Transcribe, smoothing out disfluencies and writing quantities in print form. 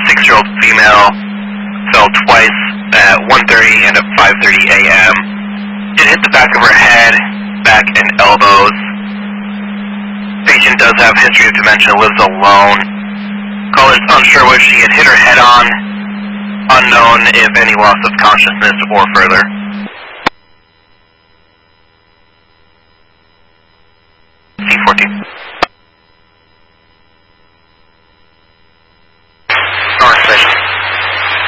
6-year-old female fell twice at 1:30 and at 5:30 a.m. It hit the back of her head, back, and elbows. Patient does have history of dementia, lives alone. Caller's unsure what she had hit her head on. Unknown if any loss of consciousness or further. C14.